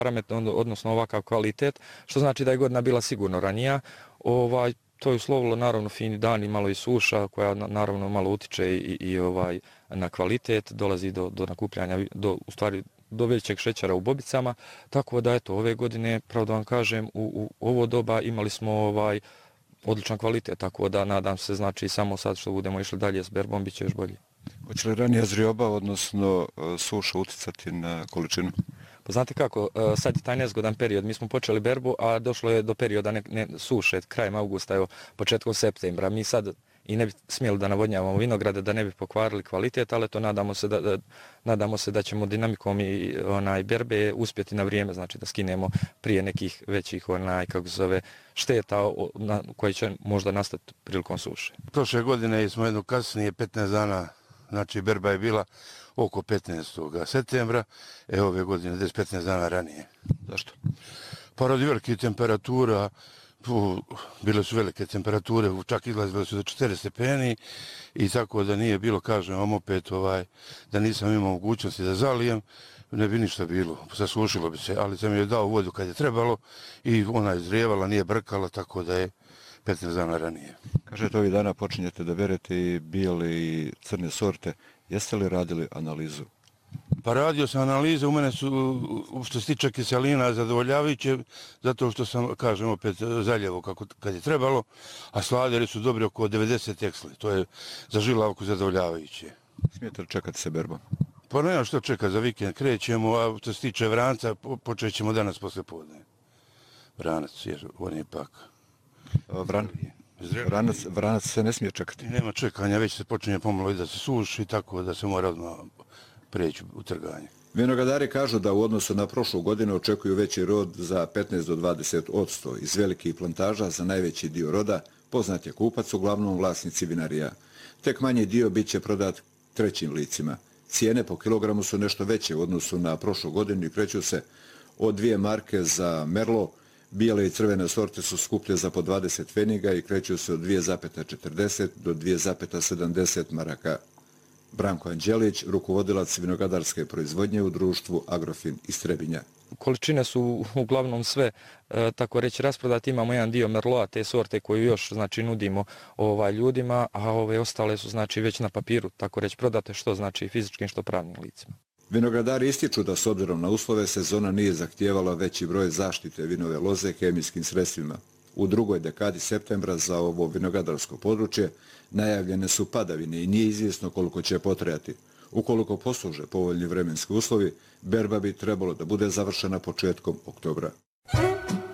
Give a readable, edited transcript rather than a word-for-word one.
parametar, odnosno ovakav kvalitet, što znači da je godina bila sigurno ranija. To je uslovilo naravno fini dani, malo i suša koja naravno malo utiče i na kvalitet, dolazi do nakupljanja, do većeg šećera u bobicama, tako da eto ove godine, pravo da vam kažem, u ovo doba imali smo odličan kvalitet, tako da nadam se, znači samo sad što budemo išli dalje s berbom, bit će još bolje. Hoće li ranija zrioba, odnosno suša, uticati na količinu? Pa znate kako, sad je taj nezgodan period, mi smo počeli berbu, a došlo je do perioda suše, krajem augusta, evo, početkom septembra. Mi sad i ne bi smjeli da navodnjavamo vinograde, da ne bi pokvarili kvalitet, ali to nadamo se da ćemo dinamikom i berbe uspjeti na vrijeme, znači da skinemo prije nekih većih šteta koje će možda nastati prilikom suše. Prošle godine smo jedno kasnije, 15 dana, znači berba je bila oko 15. septembra, ove godine 15 dana ranije. Zašto? Pa radi velikih temperatura, bile su velike temperature, čak izlazile su do 4 stepeni i tako da nije bilo, kažem vam opet, da nisam imao mogućnosti da zalijem, ne bi ništa bilo, sasušilo bi se, ali sam joj dao vodu kad je trebalo i ona je zrijevala, nije brkala, tako da je 15 dana ranije. Kažete, ovih dana počinjete da berete i bijele i crne sorte. Jeste li radili analizu? Pa radio sam analize, u mene su, što se tiče kiselina, zadovoljavajuće, zato što sam, kažem opet, zaljevo kad je trebalo, a sladeri su dobri oko 90 teksli. To je za žilavku zadovoljavajuće. Smijete li čekati se berbom? Pa nema što čeka, za vikend krećemo, a što se tiče vranca, počet ćemo danas posle podne. Vranac, jer on je pak... Vranac se ne smije čekati. Nema čekanja, već se počinje pomalo i da se suši, tako da se mora odmah preći u trganje. Vinogradari kažu da u odnosu na prošlu godinu očekuju veći rod za 15 do 20%. Iz velikih plantaža za najveći dio roda poznat je kupac, uglavnom vlasnici vinarija. Tek manji dio bit će prodat trećim licima. Cijene po kilogramu su nešto veće u odnosu na prošlu godinu i kreću se od 2 marke za Merlot. Bijele i crvene sorte su skuplje za po 20 pfeniga i kreću se od 2,40 do 2,70 maraka. Branko Anđelić, rukovodilac vinogradarske proizvodnje u društvu Agrofin iz Trebinja. Količine su uglavnom sve, tako reći, rasprodati. Imamo jedan dio Merlota, te sorte koju još znači nudimo ljudima, a ove ostale su znači već na papiru, tako reći, prodate, što znači fizičkim, što pravnim licima. Vinogradari ističu da s obzirom na uslove sezona nije zahtijevala veći broj zaštite vinove loze hemijskim sredstvima. U drugoj dekadi septembra za ovo vinogradarsko područje najavljene su padavine i nije izvjesno koliko će potrajati. Ukoliko posluže povoljni vremenski uslovi, berba bi trebalo da bude završena početkom oktobra.